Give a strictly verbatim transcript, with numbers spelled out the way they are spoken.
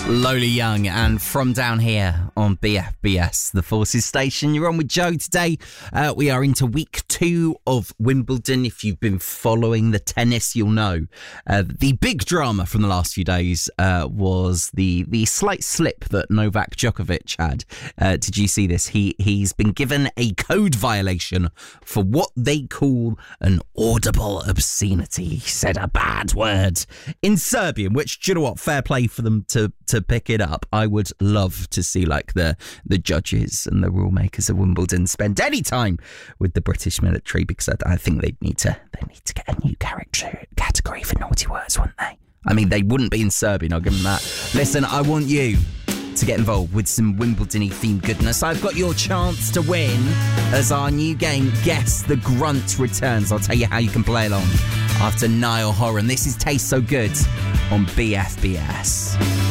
Lowly Young and From Down Here on B F B S, the Forces Station. You're on with Joe today. Uh, we are into week two of Wimbledon. If you've been following the tennis, you'll know uh, the big drama from the last few days uh, was the the slight slip that Novak Djokovic had. Uh, did you see this? He, he's been given a code violation for what they call an audible obscenity. He said a bad word in Serbian, which, do you know what? Fair play for them to to pick it up. I would love to see like the the judges and the rule makers of Wimbledon spend any time with the British military, because I, I think they need to they need to get a new character category for naughty words, wouldn't they? I mean, they wouldn't be in Serbian, I'll give them that. Listen, I want you to get involved with some Wimbledon-y themed goodness. I've got your chance to win as our new game, Guess the Grunt, returns. I'll tell you how you can play along after Niall Horan. This is Taste So Good on B F B S.